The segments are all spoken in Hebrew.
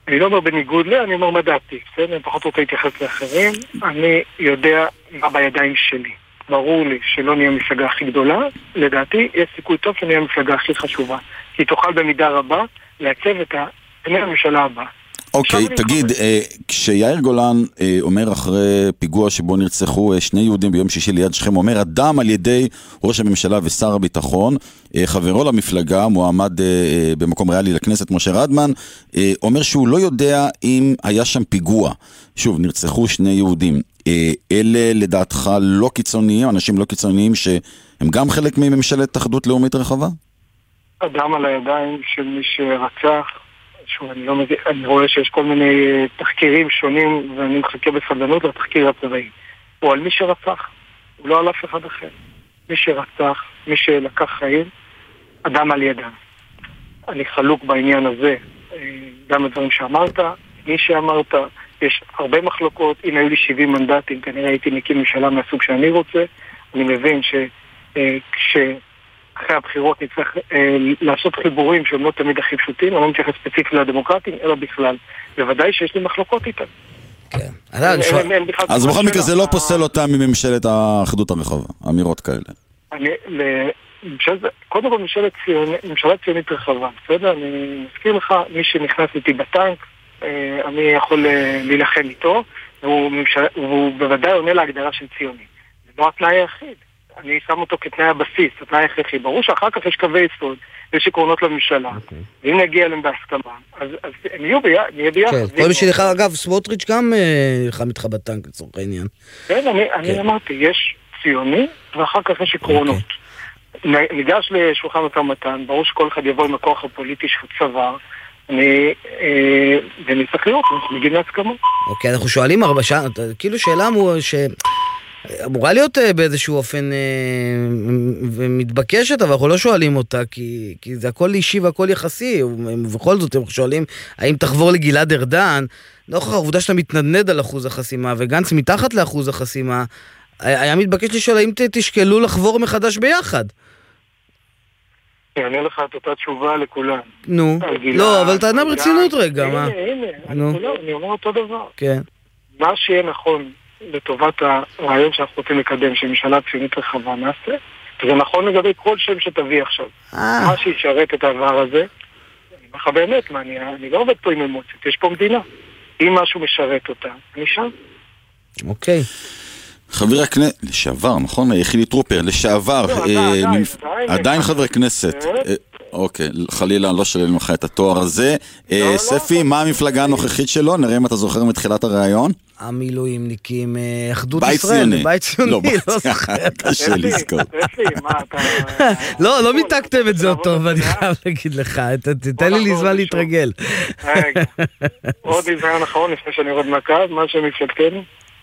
אני לא אומר בניגוד אני אומר מדעתי, בסדר? אני פחות רוצה להתייחס לאחרים. אני יודע מה בידיים שלי. ברור לי שלא נהיה המפלגה הכי גדולה, לדעתי יש סיכוי טוב שנהיה המפלגה הכי חשובה. כי תוכל במידה רבה לעצב את פני הממשלה הבאה. אוקיי, תגיד, כשיאיר גולן אומר אחרי פיגוע שבו נרצחו שני יהודים ביום שישי ליד שכם, אומר אדם על ידי ראש הממשלה ושר הביטחון, חברו למפלגה, מועמד במקום ריאלי לכנסת, משה רדמן, אומר שהוא לא יודע אם היה שם פיגוע. שוב, נרצחו שני יהודים. אלה לדעתך לא קיצוניים, אנשים לא קיצוניים שהם גם חלק מממשלת אחדות לאומית רחבה? אדם על הידיים של מי שרצח, אני רואה שיש כל מיני תחקירים שונים ואני מחכה בסבלנות לתחקיר הצבאי. הוא על מי שרצח, הוא לא על אף אחד אחר. מי שרצח, מי שלקח חיים, אדם על ידם. אני חלוק בעניין הזה, גם הדברים שאמרת, מי שאמרת, יש הרבה מחלוקות, אם היו לי 70 מנדטים, כנראה הייתי מקים ממשלה מהסוג שאני רוצה. אני מבין אחרי הבחירות נצטרך לעשות חיבורים שהם לא תמיד הכי פשוטים, אני לא מתייחס ספציפית לדמוקרטים, אלא בכלל. בוודאי שיש לי מחלוקות איתם. כן. אז בכל מקרה זה לא פוסל אותם מממשלת האחדות הרחבה, אמירות כאלה. קודם כל ממשלה ציונית רחבה, בסדר? אני מזכיר לך, מי שנכנס איתי בטנק, אני יכול להילחם איתו, והוא בוודאי עונה להגדרה של ציוני. זה לא התנאי היחיד. אני שם אותו כתנאי הבסיס, התנאי הכרחי. ברור שאחר כך יש קווי יסוד, יש עקרונות לממשלה. ואם נגיע אליהם בהסכמה, אז הם נהיה ביחד. כל מי שלך, אגב, סמוטריץ' גם נלחם איתך בטנק לצורך העניין. כן, אני אמרתי, יש ציוני, ואחר כך יש עקרונות. ניגש לשולחן משא ומתן, ברור שכל אחד יבוא עם הכוח הפוליטי שהוא צבר, ונצטרך לראות, אנחנו מגיעים להסכמות. אוקיי, אנחנו שואלים הרבה שעה, כאילו שאלה אמורה להיות באיזשהו אופן ומתבקשת, אבל אנחנו לא שואלים אותה, כי זה הכל אישי והכל יחסי, ובכל זאת אנחנו שואלים, האם תחבור לגלעד ארדן, נוכח העובדה שאתה מתנדנד על אחוז החסימה, וגנץ מתחת לאחוז החסימה, היה מתבקש לשאול, האם תשקלו לחבור מחדש ביחד? אני אענה לך את אותה תשובה לכולם. נו, לא, אבל תענה ברצינות רגע, מה? הנה, אני אומר אותו דבר. כן. מה שיהיה נכון לטובת הרעיון שאנחנו רוצים לקדם, שממשלה ציונית רחבה נעשה, זה נכון לגבי כל שם שתביא עכשיו. מה שישרת את העבר הזה, אני אומר לך באמת, אני לא עובד פה עם אמוציות, יש פה מדינה. אם משהו משרת אותה, אני שם. אוקיי. חבר הכנסת, לשעבר, נכון? חילי טרופר, לשעבר, עדיין חבר כנסת. אוקיי, חלילה, לא שואלים לך את התואר הזה. ספי, מה המפלגה הנוכחית שלו? נראה אם אתה זוכר מתחילת הרעיון. המילואימניקים, אחדות ישראל, בית ציוני, לא זוכר. קשה לזכור. לא מיתקתם את זה אותו, ואני חייב להגיד לך, תתן לי זמן להתרגל. רגע, עוד הזמן אחרון לפני שאני יורד מהקו, מה שמפלגתנו?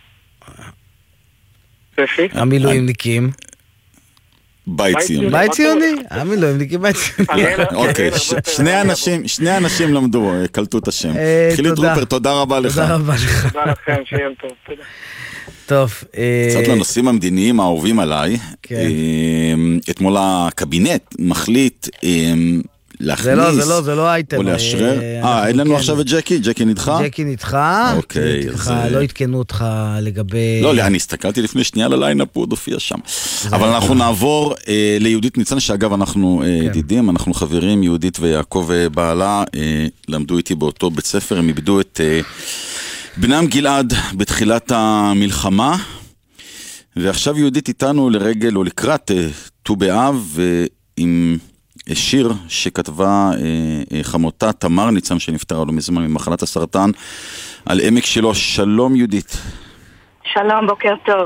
ספי? המילואימניקים. בית ציוני. בית ציוני? המילואימניקים בית ציוני. אוקיי, שני אנשים למדו, קלטו את השם. חילי טרופר, תודה רבה לך. תודה רבה לך. תודה לכם, שיהיה טוב. תודה. טוב. קצת לנושאים המדיניים האהובים עליי. אתמול הקבינט מחליט להכניס זה לא אייטם. או לאשרר. אין לנו עכשיו את ג'קי? ג'קי נדחה? ג'קי נדחה. אוקיי. לא התקנו אותך לגבי... לא, אני הסתכלתי לפני שנייה לליינאפ, הוא עוד הופיע שם. אבל אנחנו נעבור ליהודית ניצן, שאגב אנחנו ידידים, אנחנו חברים, יהודית ויעקב בעלה, למדו איתי באותו בית ספר, הם איבדו את בנם גלעד בתחילת המלחמה, ועכשיו יהודית איתנו לרגל או לקראת ט"ו באב, עם שיר שכתבה חמותה תמר ניצן שנפטרה לא מזמן ממחלת הסרטן על עמק שלו. שלום יהודית. שלום, בוקר טוב.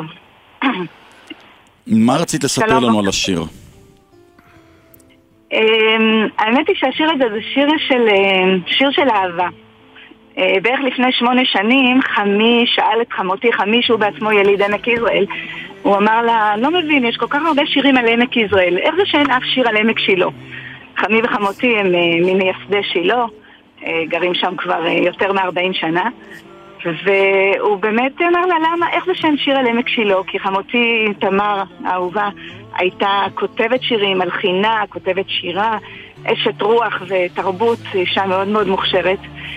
מה רצית לספר לנו על השיר? האמת היא שהשיר הזה זה שיר של אהבה. בערך לפני 8 שנים חמי שאל את חמותי, חמי שהוא בעצמו יליד עמק יזרעאל, הוא אמר לה, לא מבין, יש כל כך הרבה שירים על עמק יזרעאל, איך זה שאין אף שיר על עמק שילה? חמי וחמותי הם ממייסדי שילה, גרים שם כבר יותר מ-40 שנה, והוא באמת אמר לה, למה, איך זה שאין שיר על עמק שילה? כי חמותי תמר האהובה הייתה כותבת שירים, מלחינה, כותבת שירה, אשת רוח ותרבות, אישה מאוד מאוד מוכשרת.